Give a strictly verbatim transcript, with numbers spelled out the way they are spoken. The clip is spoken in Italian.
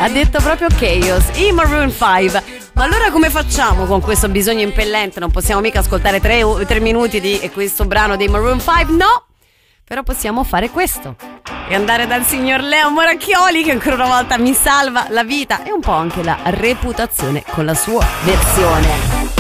Ha detto proprio Chaos, i Maroon cinque. Ma allora come facciamo con questo bisogno impellente? Non possiamo mica ascoltare tre, tre minuti di questo brano dei Maroon cinque, no! Però possiamo fare questo e andare dal signor Leo Moracchioli, che ancora una volta mi salva la vita e un po' anche la reputazione con la sua versione.